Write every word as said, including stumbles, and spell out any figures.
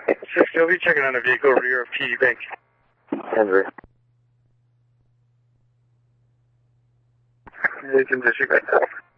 six, you'll be checking on a vehicle rear of T D Bank. Denver. Agent disregard.